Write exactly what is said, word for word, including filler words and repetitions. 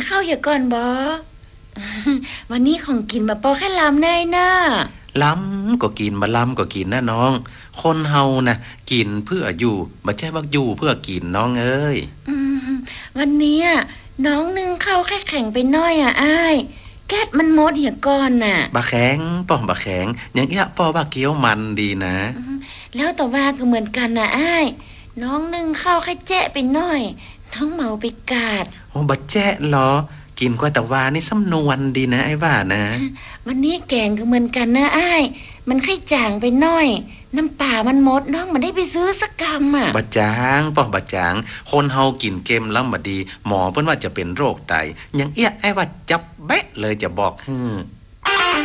ข้าวอย่าก่อนบอ วันนี้ของกินมาปอแค่ลำเนยเนอะล้ำก็กินมาล้ำก็กินนะน้องคนเฮานะกินเพื่ออยู่ไม่ใช่ว่าอยู่เพื่อกินน้องเอ้ยวันนี้น้องนึ่งข้าวแค่แข็งไปน้อยอ่ะอ้ายแก๊สมันหมดเหี่ยก่อนน่ะบะแข็งป้อบะแข็งอย่างเงี้ยป้อบะเกี๊ยวมันดีนะแล้วแต่ว่าก็เหมือนกันน่ะอ้ายน้องนึ่งข้าวแค่แจ๊ะไปน้อยน้องเมาไปกาดโอ้บะแจ๊ะเหรอกินกว่าแต่ว่านี่สำนวนดีนะไอ้ว่านะวันนี้แกงก็เหมือนกันนะอ้ายมันแค่จางไปน้อยน้ำป่ามันหมดน้องมันได้ไปซื้อสักกำอ่ะบะจางป้อบะจางคนเฮากินเค็มแล้วมาดีหมอเพิ่นว่าจะเป็นโรคไตอย่างเอี้ยไอ้ว่าจับแบะเลยจะบอกฮึ